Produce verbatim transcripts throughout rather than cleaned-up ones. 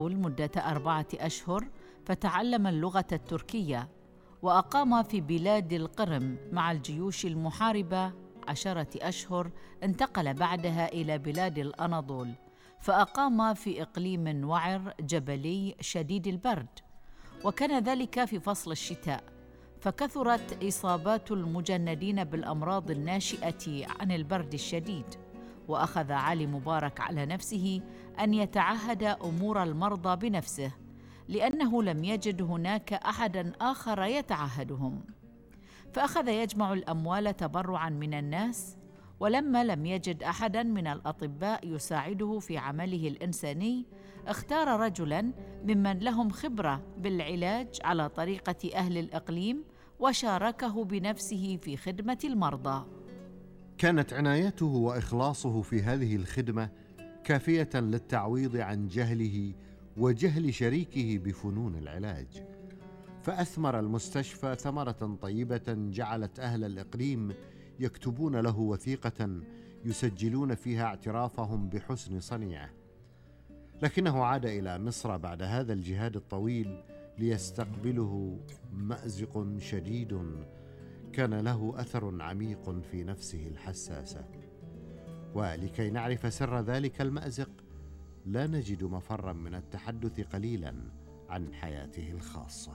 مدة أربعة أشهر فتعلم اللغة التركية، وأقام في بلاد القرم مع الجيوش المحاربة عشرة أشهر. انتقل بعدها إلى بلاد الأناضول، فأقام في إقليم وعر جبلي شديد البرد، وكان ذلك في فصل الشتاء، فكثرت إصابات المجندين بالأمراض الناشئة عن البرد الشديد. وأخذ علي مبارك على نفسه أن يتعهد أمور المرضى بنفسه، لأنه لم يجد هناك أحداً آخر يتعهدهم، فأخذ يجمع الأموال تبرعاً من الناس. ولما لم يجد أحداً من الأطباء يساعده في عمله الإنساني، اختار رجلاً ممن لهم خبرة بالعلاج على طريقة أهل الإقليم، وشاركه بنفسه في خدمة المرضى. كانت عنايته وإخلاصه في هذه الخدمة كافية للتعويض عن جهله وجهل شريكه بفنون العلاج، فأثمر المستشفى ثمرة طيبة جعلت أهل الإقليم يكتبون له وثيقة يسجلون فيها اعترافهم بحسن صنيعه. لكنه عاد إلى مصر بعد هذا الجهاد الطويل ليستقبله مأزق شديد كان له أثر عميق في نفسه الحساسة. ولكي نعرف سر ذلك المأزق لا نجد مفرا من التحدث قليلا عن حياته الخاصة.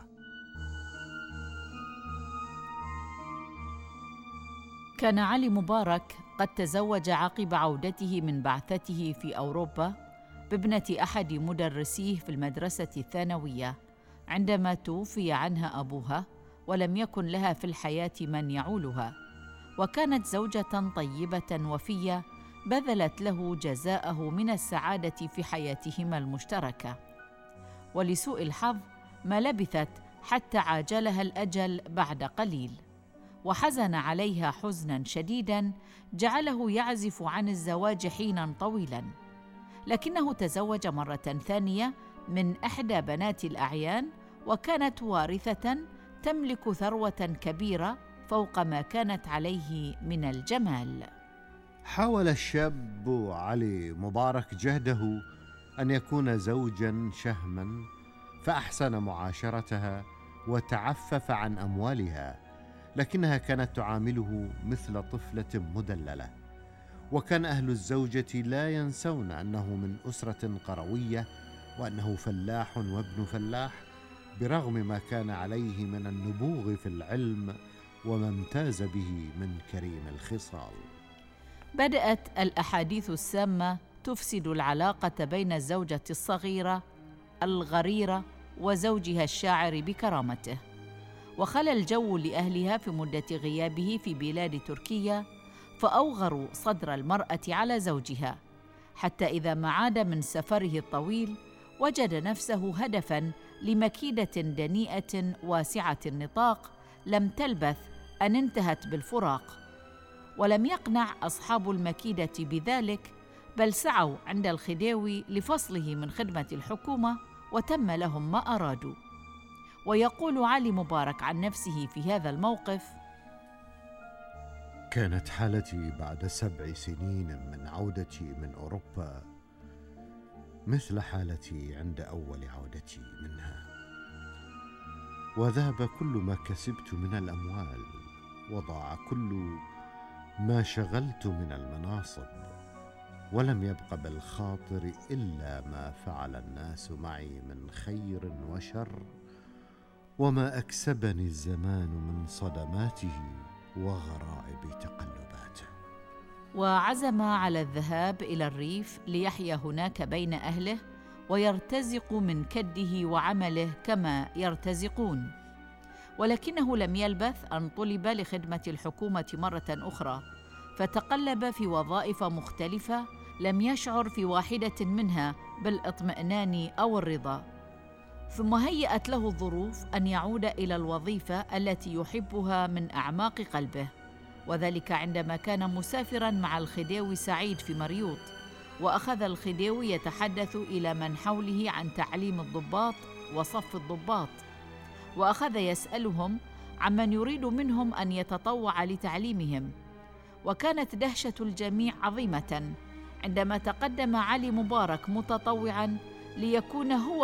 كان علي مبارك قد تزوج عقب عودته من بعثته في أوروبا بابنة أحد مدرسيه في المدرسة الثانوية عندما توفي عنها أبوها، ولم يكن لها في الحياة من يعولها، وكانت زوجة طيبة وفية بذلت له جزاءه من السعادة في حياتهما المشتركة. ولسوء الحظ ما لبثت حتى عاجلها الأجل بعد قليل، وحزن عليها حزناً شديداً جعله يعزف عن الزواج حيناً طويلاً. لكنه تزوج مرة ثانية من إحدى بنات الأعيان، وكانت وارثة تملك ثروة كبيرة فوق ما كانت عليه من الجمال. حاول الشاب علي مبارك جهده أن يكون زوجاً شهماً، فأحسن معاشرتها وتعفف عن أموالها، لكنها كانت تعامله مثل طفلة مدللة. وكان أهل الزوجة لا ينسون أنه من أسرة قروية، وأنه فلاح وابن فلاح، برغم ما كان عليه من النبوغ في العلم وما امتاز به من كريم الخصال. بدأت الأحاديث السامة تفسد العلاقة بين الزوجة الصغيرة الغريرة وزوجها الشاعر بكرامته، وخلى الجو لأهلها في مدة غيابه في بلاد تركيا، فأوغروا صدر المرأة على زوجها، حتى إذا ما عاد من سفره الطويل وجد نفسه هدفاً لمكيدة دنيئة واسعة النطاق لم تلبث أن انتهت بالفراق. ولم يقنع أصحاب المكيدة بذلك، بل سعوا عند الخديوي لفصله من خدمة الحكومة، وتم لهم ما أرادوا. ويقول علي مبارك عن نفسه في هذا الموقف: كانت حالتي بعد سبع سنين من عودتي من أوروبا مثل حالتي عند أول عودتي منها، وذهب كل ما كسبت من الأموال، وضاع كل ما شغلت من المناصب، ولم يبق بالخاطر إلا ما فعل الناس معي من خير وشر، وما أكسبني الزمان من صدماته وغرائب تقلباته. وعزم على الذهاب إلى الريف ليحيا هناك بين أهله، ويرتزق من كده وعمله كما يرتزقون. ولكنه لم يلبث أن طلب لخدمة الحكومة مرة أخرى، فتقلب في وظائف مختلفة لم يشعر في واحدة منها بالاطمئنان أو الرضا. ثم هيأت له الظروف أن يعود إلى الوظيفة التي يحبها من أعماق قلبه، وذلك عندما كان مسافراً مع الخديوي سعيد في مريوط، وأخذ الخديوي يتحدث إلى من حوله عن تعليم الضباط وصف الضباط، وأخذ يسألهم عمن يريد منهم أن يتطوع لتعليمهم. وكانت دهشة الجميع عظيمة عندما تقدم علي مبارك متطوعاً ليكون هو